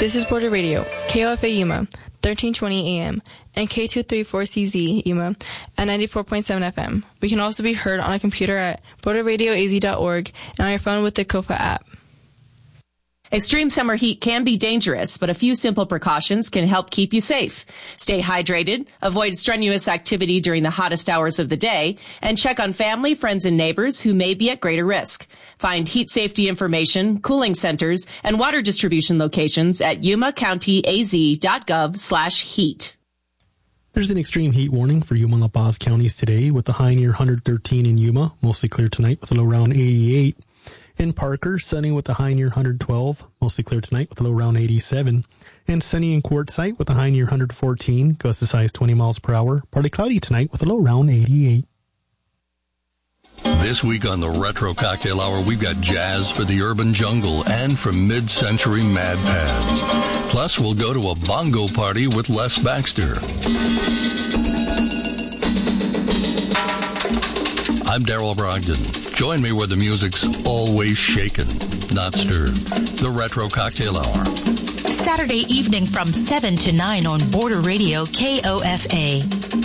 This is Border Radio, KOFA Yuma, 1320 AM, and K234CZ Yuma at 94.7 FM. We can also be heard on a computer at borderradioaz.org and on your phone with the KOFA app. Extreme summer heat can be dangerous, but a few simple precautions can help keep you safe. Stay hydrated, avoid strenuous activity during the hottest hours of the day, and check on family, friends, and neighbors who may be at greater risk. Find heat safety information, cooling centers, and water distribution locations at yumacountyaz.gov/heat. There's an extreme heat warning for Yuma and La Paz counties today, with the high near 113 in Yuma, mostly clear tonight with a low around 88. In Parker, sunny with a high near 112, mostly clear tonight with a low around 87. And sunny in Quartzsite with a high near 114, gusts as high as 20 miles per hour. Partly cloudy tonight with a low around 88. This week on the Retro Cocktail Hour, we've got jazz for the urban jungle and from mid-century mad pads. Plus, we'll go to a bongo party with Les Baxter. I'm Daryl Brogdon. Join me where the music's always shaken, not stirred. The Retro Cocktail Hour. Saturday evening from 7 to 9 on Border Radio KOFA.